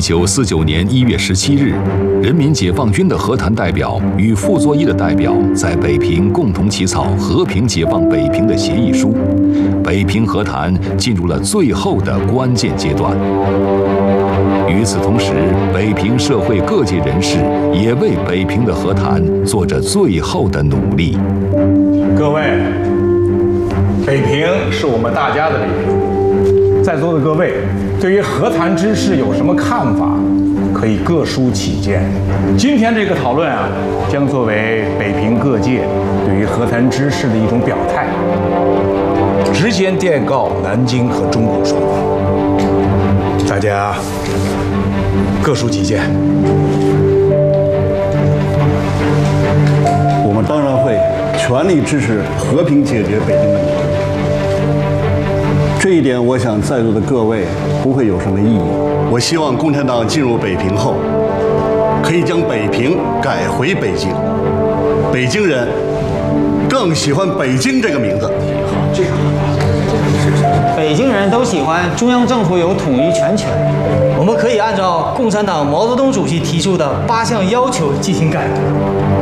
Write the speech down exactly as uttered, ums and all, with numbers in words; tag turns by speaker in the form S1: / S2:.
S1: 九四九年一月十七日，人民解放军的和谈代表与傅作义的代表在北平共同起草和平解放北平的协议书，北平和谈进入了最后的关键阶段。与此同时，北平社会各界人士也为北平的和谈做着最后的努力。
S2: 各位，北平是我们大家的北平，在座的各位对于和谈之事有什么看法，可以各抒己见。今天这个讨论啊，将作为北平各界对于和谈之事的一种表态，直接电告南京和中国双方。大家各抒己见。
S3: 我们当然会全力支持和平解决北京问题。这一点，我想在座的各位不会有什么异议。
S4: 我希望共产党进入北平后，可以将北平改回北京，北京人更喜欢北京这个名字。
S5: 这个北京人都喜欢中央政府有统一全权。我们可以按照共产党毛泽东主席提出的八项要求进行改革。